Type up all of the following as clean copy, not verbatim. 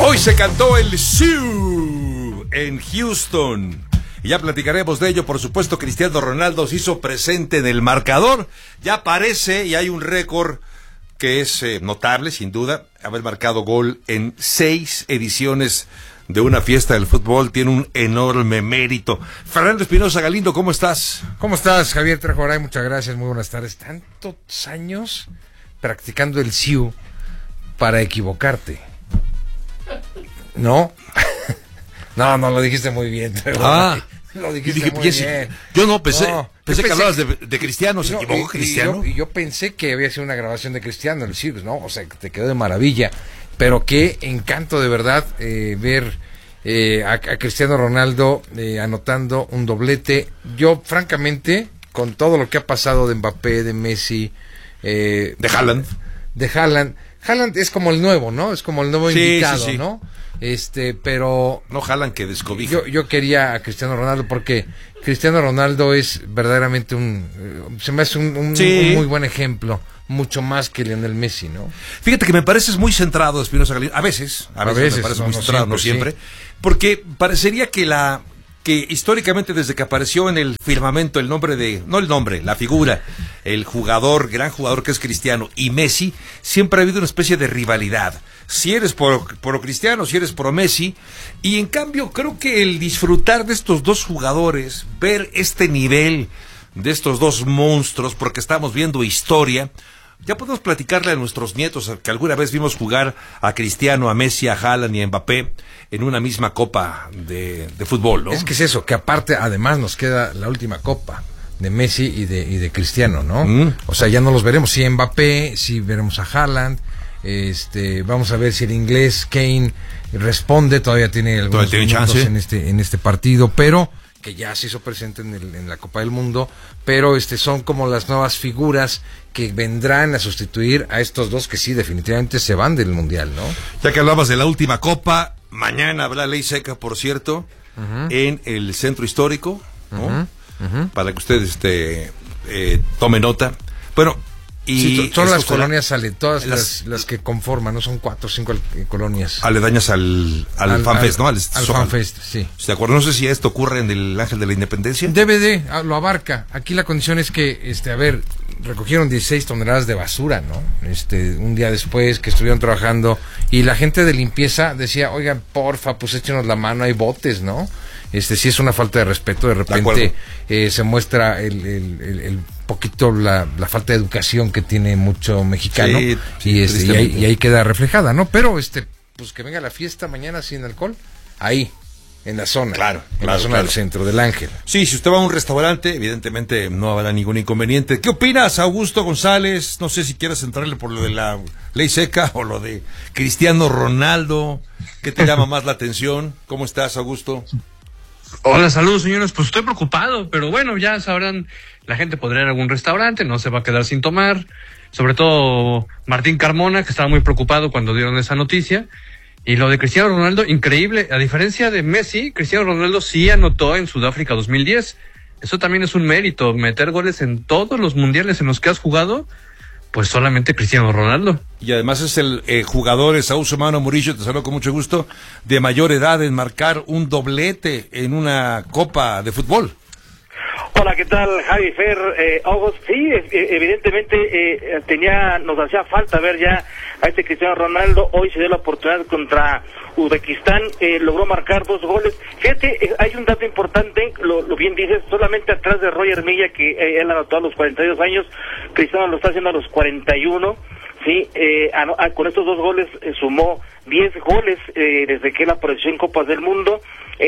Hoy se cantó el Sioux en Houston. Y ya platicaremos de ello. Por supuesto, Cristiano Ronaldo se hizo presente en el marcador. Ya aparece y hay un récord que es notable, sin duda. Haber marcado gol en 6 ediciones de una fiesta del fútbol tiene un enorme mérito. Fernando Espinosa Galindo, ¿cómo estás? ¿Cómo estás, Javier Trejoray? Muchas gracias, muy buenas tardes. Tantos años practicando el Sioux para equivocarte. ¿No? No, lo dijiste muy bien. Lo dijiste muy bien. Yo no pensé que hablabas de Cristiano. ¿Se equivocó Cristiano? Yo pensé que había sido una grabación de Cristiano, el Sioux, ¿no? O sea, te quedó de maravilla. Pero qué encanto de verdad ver a Cristiano Ronaldo anotando un doblete. Yo, francamente, con todo lo que ha pasado de Mbappé, de Messi, de Haaland. Haaland es como el nuevo, ¿no? Es como el nuevo invitado, sí. ¿No? Pero no Haaland que descobija. Yo quería a Cristiano Ronaldo porque Cristiano Ronaldo es verdaderamente se me hace un muy buen ejemplo, mucho más que Lionel Messi, ¿no? Fíjate que me pareces muy centrado, Espinosa Galindo. A veces me parece muy centrado, no siempre, porque parecería que históricamente, desde que apareció en el firmamento la figura, el gran jugador que es Cristiano y Messi, siempre ha habido una especie de rivalidad. Si eres por Cristiano, si eres por Messi, y en cambio creo que el disfrutar de estos dos jugadores, ver este nivel de estos dos monstruos, porque estamos viendo historia, ya podemos platicarle a nuestros nietos que alguna vez vimos jugar a Cristiano, a Messi, a Haaland y a Mbappé en una misma copa de fútbol, ¿no? Es que es eso, que aparte, además nos queda la última copa de Messi y de Cristiano, ¿no? O sea, ya no los veremos, sí Mbappé, sí veremos a Haaland, vamos a ver si el inglés Kane responde, todavía tiene algunos minutos en este partido, pero que ya se hizo presente en la Copa del Mundo, pero son como las nuevas figuras que vendrán a sustituir a estos dos que sí definitivamente se van del Mundial, ¿no? Ya que hablabas de la última Copa, mañana habrá ley seca, por cierto, en el centro histórico, ¿no? Para que ustedes tomen nota. Bueno, y sí, todas las colonias salen, todas las que conforman, ¿no? Son 4 o 5 colonias. Aledañas al FanFest, ¿no? Al FanFest, sí. ¿De acuerdo? No sé si esto ocurre en el Ángel de la Independencia. DVD lo abarca. Aquí la condición es que, recogieron 16 toneladas de basura, ¿no? Un día después que estuvieron trabajando y la gente de limpieza decía, oigan, porfa, pues échenos la mano, hay botes, ¿no? Sí es una falta de respeto, de repente se muestra el poquito la falta de educación que tiene mucho mexicano, y ahí queda reflejada, ¿no? Pero pues que venga la fiesta mañana sin alcohol, ahí en la zona, la zona del centro del Ángel. Sí, si usted va a un restaurante, evidentemente no habrá ningún inconveniente. ¿Qué opinas, Augusto González? No sé si quieres entrarle por lo de la ley seca o lo de Cristiano Ronaldo. ¿Qué te llama más la atención? ¿Cómo estás, Augusto? Hola, saludos, señores. Pues estoy preocupado, pero bueno, ya sabrán, la gente podrá ir a algún restaurante, no se va a quedar sin tomar. Sobre todo Martín Carmona, que estaba muy preocupado cuando dieron esa noticia. Y lo de Cristiano Ronaldo, increíble. A diferencia de Messi, Cristiano Ronaldo sí anotó en Sudáfrica 2010. Eso también es un mérito, meter goles en todos los mundiales en los que has jugado. Pues solamente Cristiano Ronaldo. Y además es el jugador, Saúl Somano Murillo, te saludo con mucho gusto, de mayor edad en marcar un doblete en una copa de fútbol. Hola, ¿qué tal, Javi, Fer, August? Sí, evidentemente nos hacía falta ver ya a Cristiano Ronaldo. Hoy se dio la oportunidad contra Uzbekistán, logró marcar 2 goles. Fíjate, hay un dato importante, lo bien dices, solamente atrás de Roger Milla, que él anotó a los 42 años, Cristiano lo está haciendo a los 41. Sí, con estos 2 goles sumó 10 goles desde que él apareció en Copas del Mundo.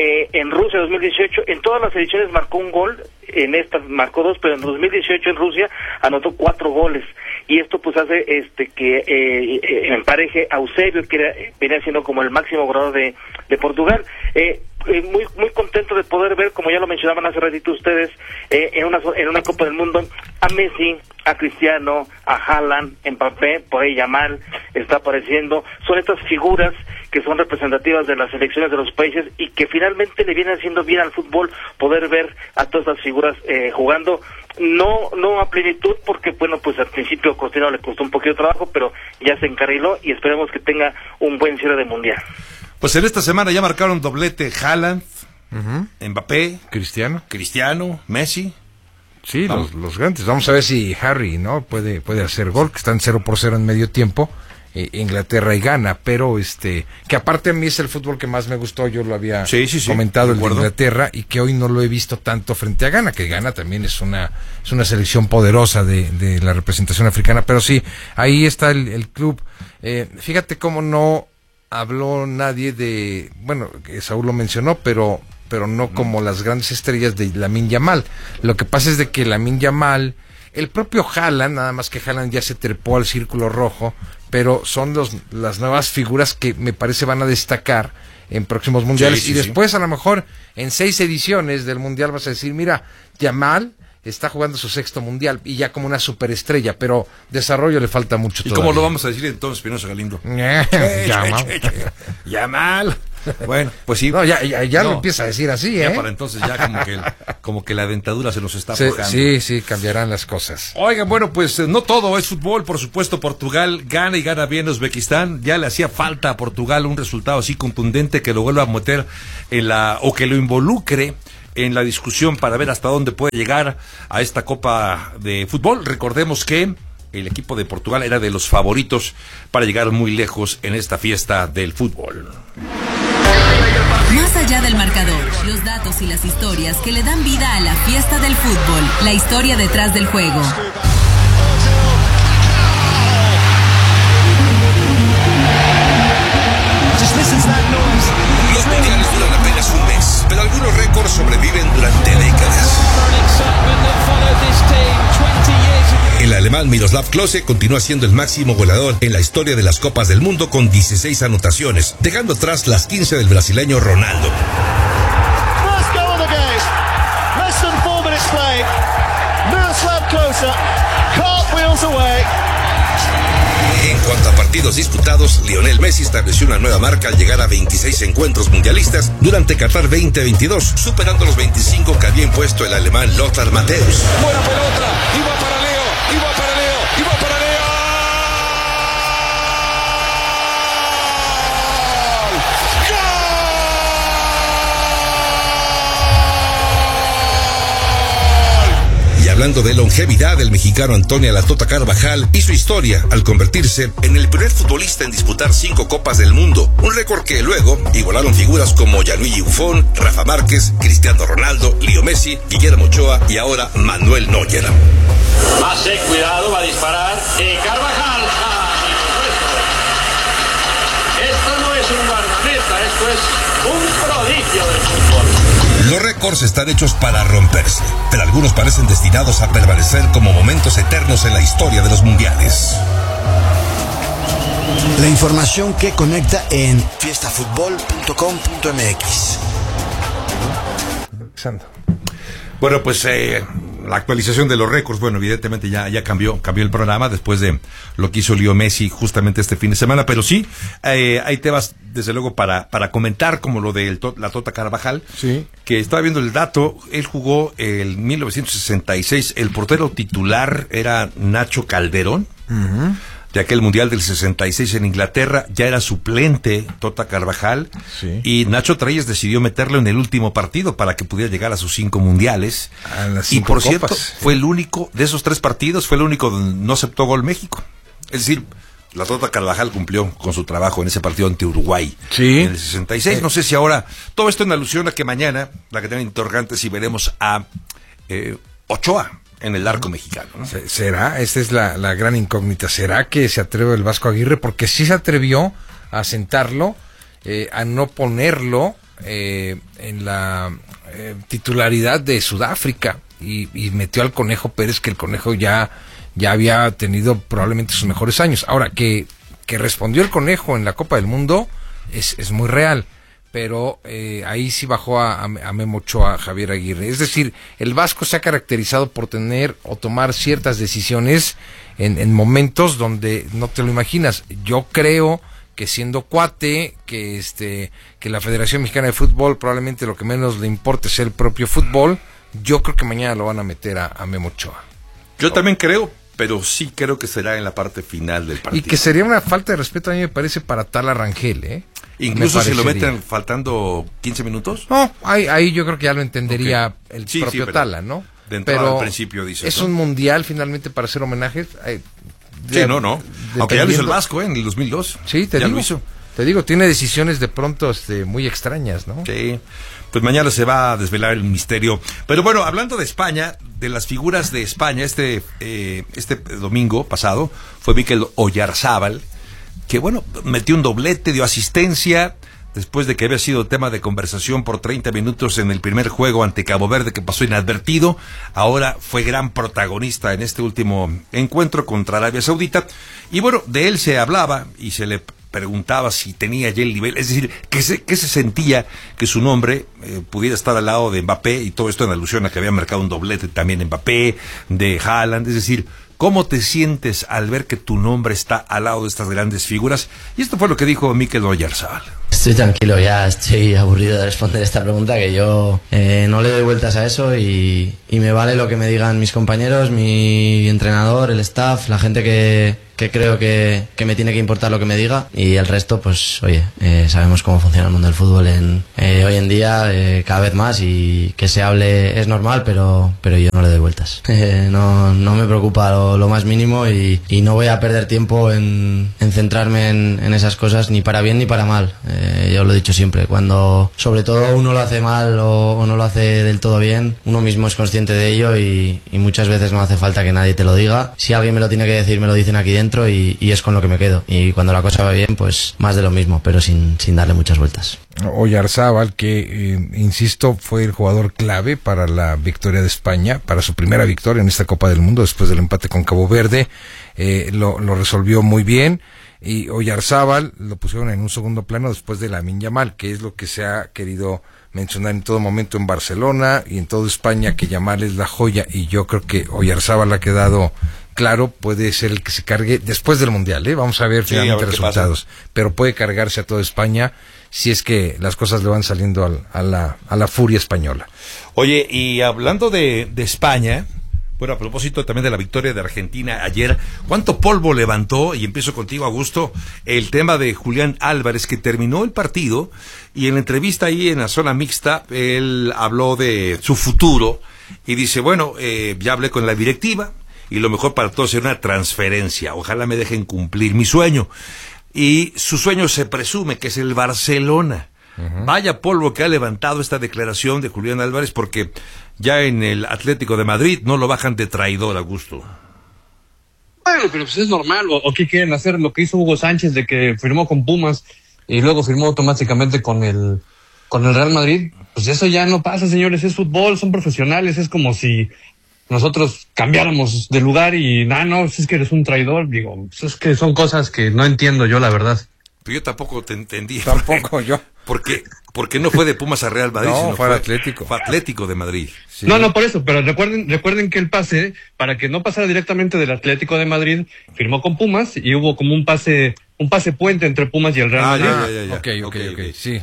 En Rusia 2018, en todas las ediciones marcó un gol, en estas marcó 2, pero en 2018 en Rusia anotó 4 goles. Y esto pues hace que empareje a Eusebio, que venía siendo como el máximo goleador de Portugal. Muy contento de poder ver, como ya lo mencionaban hace ratito ustedes, en una Copa del Mundo, a Messi, a Cristiano, a Haaland, Mbappé, por ahí Yamal está apareciendo. Son estas figuras que son representativas de las selecciones de los países y que finalmente le vienen haciendo bien al fútbol poder ver a todas estas figuras jugando, no a plenitud, porque bueno, pues al principio a Cristiano le costó un poquito de trabajo, pero ya se encarriló y esperemos que tenga un buen cierre de mundial. Pues en esta semana ya marcaron doblete Haaland, Mbappé, Cristiano, Messi. Sí, los grandes. Vamos a ver si Harry, ¿no? puede hacer gol, que están 0-0 en medio tiempo. Inglaterra y Ghana, pero que aparte a mí es el fútbol que más me gustó, yo lo había comentado, el de Inglaterra, y que hoy no lo he visto tanto frente a Ghana, que Ghana también es una selección poderosa de la representación africana, pero sí, ahí está el club. Fíjate cómo no habló nadie de, bueno, que Saúl lo mencionó, pero no como las grandes estrellas de Lamine Yamal. Lo que pasa es de que Lamine Yamal, el propio Haaland, nada más que Haaland ya se trepó al círculo rojo, pero son las nuevas figuras que me parece van a destacar en próximos mundiales. Y después, a lo mejor, en 6 ediciones del mundial vas a decir, mira, Yamal está jugando su 6º mundial y ya como una superestrella, pero desarrollo le falta mucho todavía. ¿Y cómo lo vamos a decir entonces, Espinosa Galindo? Yamal. Bueno, pues sí. No, ya lo empieza a decir así, Ya para entonces ya como que la dentadura se nos está aflojando. Sí, cambiarán las cosas. Oigan, bueno, pues no todo es fútbol, por supuesto. Portugal gana y gana bien Uzbekistán. Ya le hacía falta a Portugal un resultado así contundente que lo vuelva a meter o que lo involucre en la discusión para ver hasta dónde puede llegar a esta Copa de Fútbol. Recordemos que el equipo de Portugal era de los favoritos para llegar muy lejos en esta fiesta del fútbol. Más allá del marcador, los datos y las historias que le dan vida a la fiesta del fútbol, la historia detrás del juego. Los mundiales duran apenas un mes, pero algunos récords sobreviven durante décadas. El alemán Miroslav Klose continúa siendo el máximo goleador en la historia de las Copas del Mundo con 16 anotaciones, dejando atrás las 15 del brasileño Ronaldo. First goal of the game. Less than 4 minutes played. Miroslav Klose cartwheels away. En cuanto a partidos disputados, Lionel Messi estableció una nueva marca al llegar a 26 encuentros mundialistas durante Qatar 2022, superando los 25 que había impuesto el alemán Lothar Matthäus. Buena pelota, iba para Leo, iba para Leo, iba para Leo. Hablando de longevidad, el mexicano Antonio La Tota Carvajal hizo historia al convertirse en el primer futbolista en disputar 5 Copas del Mundo, un récord que luego igualaron figuras como Gianluigi Buffon, Rafa Márquez, Cristiano Ronaldo, Leo Messi, Guillermo Ochoa y ahora Manuel Neuer. Más cuidado, va a disparar Carvajal. Esto no es un guardameta, esto es un prodigio del fútbol. Los récords están hechos para romperse, pero algunos parecen destinados a permanecer como momentos eternos en la historia de los mundiales. La información que conecta en fiestafutbol.com.mx. Bueno, pues la actualización de los récords, bueno, evidentemente ya cambió el programa después de lo que hizo Leo Messi justamente este fin de semana, pero sí, hay temas desde luego para comentar, como lo de la Tota Carvajal, sí, que estaba viendo el dato. Él jugó en 1966, el portero titular era Nacho Calderón, de aquel Mundial del 66 en Inglaterra, ya era suplente Tota Carvajal, sí, y Nacho Treyes decidió meterlo en el último partido para que pudiera llegar a sus 5 mundiales. Y por cierto, fue el único, de esos 3 partidos, fue el único donde no aceptó gol México. Es decir, la Tota Carvajal cumplió con su trabajo en ese partido ante Uruguay, sí, en el 66. No sé si ahora, todo esto en alusión a que mañana, la que tiene interrogantes, y veremos a Ochoa en el arco mexicano, ¿no? ¿Será? Esta es la gran incógnita. ¿Será que se atreve el Vasco Aguirre? Porque sí se atrevió a sentarlo, a no ponerlo en la titularidad de Sudáfrica, y metió al Conejo Pérez, que el Conejo ya había tenido probablemente sus mejores años. Ahora, que respondió el Conejo en la Copa del Mundo es muy real, pero ahí sí bajó a Memo Ochoa, Javier Aguirre. Es decir, el Vasco se ha caracterizado por tener o tomar ciertas decisiones en momentos donde no te lo imaginas. Yo creo que siendo cuate, que la Federación Mexicana de Fútbol probablemente lo que menos le importe sea el propio fútbol, yo creo que mañana lo van a meter a Memo Ochoa. Yo también creo, pero sí creo que será en la parte final del partido. Y que sería una falta de respeto, a mí me parece, para Tala Rangel, Incluso si lo meten faltando 15 minutos. No, ahí yo creo que ya lo entendería el propio Tala, ¿no? De entrada al principio dice. Es un mundial finalmente para hacer homenajes. No. Aunque ya lo hizo el Vasco en el 2002. Sí, te digo, tiene decisiones de pronto muy extrañas, ¿no? Sí. Pues mañana se va a desvelar el misterio. Pero bueno, hablando de España, de las figuras de España, este domingo pasado fue Mikel Oyarzabal, que bueno, metió un doblete, dio asistencia, después de que había sido tema de conversación por 30 minutos en el primer juego ante Cabo Verde, que pasó inadvertido. Ahora fue gran protagonista en este último encuentro contra Arabia Saudita. Y bueno, de él se hablaba y se le preguntaba si tenía ya el nivel, es decir, que se sentía que su nombre pudiera estar al lado de Mbappé, y todo esto en alusión a que había marcado un doblete también Mbappé, de Haaland, es decir, ¿cómo te sientes al ver que tu nombre está al lado de estas grandes figuras? Y esto fue lo que dijo Mikel Oyarzabal. Estoy tranquilo, ya estoy aburrido de responder esta pregunta, que yo no le doy vueltas a eso y me vale lo que me digan mis compañeros, mi entrenador, el staff, la gente que creo que me tiene que importar lo que me diga, y el resto, pues oye, sabemos cómo funciona el mundo del fútbol hoy en día, cada vez más, y que se hable es normal, pero yo no le doy vueltas. No me preocupa lo más mínimo y no voy a perder tiempo en centrarme en esas cosas, ni para bien ni para mal. Yo lo he dicho siempre, cuando sobre todo uno lo hace mal o no lo hace del todo bien, uno mismo es consciente de ello y muchas veces no hace falta que nadie te lo diga. Si alguien me lo tiene que decir, me lo dicen aquí dentro y es con lo que me quedo. Y cuando la cosa va bien, pues más de lo mismo, pero sin darle muchas vueltas. Oyarzabal, que insisto, fue el jugador clave para la victoria de España, para su primera victoria en esta Copa del Mundo después del empate con Cabo Verde, lo resolvió muy bien. Y Oyarzabal lo pusieron en un segundo plano después de Lamine Yamal, que es lo que se ha querido mencionar en todo momento en Barcelona y en toda España, que Yamal es la joya, y yo creo que Oyarzabal ha quedado claro, puede ser el que se cargue después del Mundial, vamos a ver finalmente resultados, pero puede cargarse a toda España si es que las cosas le van saliendo a la furia española. Oye, y hablando de España, bueno, a propósito también de la victoria de Argentina ayer, ¿cuánto polvo levantó? Y empiezo contigo, Augusto, el tema de Julián Álvarez, que terminó el partido y en la entrevista ahí en la zona mixta, él habló de su futuro y dice, bueno, ya hablé con la directiva y lo mejor para todos es una transferencia, ojalá me dejen cumplir mi sueño. Y su sueño se presume que es el Barcelona. Vaya polvo que ha levantado esta declaración de Julián Álvarez, porque ya en el Atlético de Madrid no lo bajan de traidor, Augusto. Bueno, pero pues es normal. ¿O qué quieren hacer? Lo que hizo Hugo Sánchez, de que firmó con Pumas y luego firmó automáticamente con el Real Madrid. Pues eso ya no pasa, señores. Es fútbol, son profesionales. Es como si nosotros cambiáramos de lugar y no, es que eres un traidor. Digo, es que son cosas que no entiendo yo, la verdad. Pero yo tampoco te entendí. Tampoco yo. Porque no fue de Pumas a Real Madrid, sino fue Atlético. Fue Atlético de Madrid. Sí. No, por eso, pero recuerden que el pase, para que no pasara directamente del Atlético de Madrid, firmó con Pumas y hubo como un pase puente entre Pumas y el Real Madrid. Ya. Okay. Sí.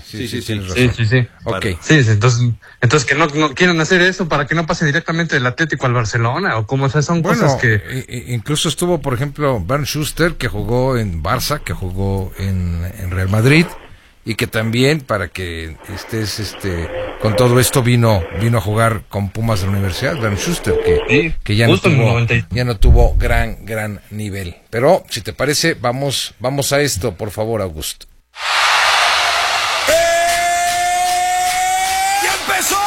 Okay. Sí, entonces que no quieran hacer eso para que no pase directamente del Atlético al Barcelona, o como son cosas que... Incluso estuvo, por ejemplo, Bernd Schuster, que jugó en Barça, que jugó en Real Madrid, y que también, para que estés con todo esto, vino a jugar con Pumas de la Universidad, Bernd Schuster, que ya no tuvo gran nivel. Pero si te parece, vamos a esto, por favor, Augusto. ¡Ya empezó!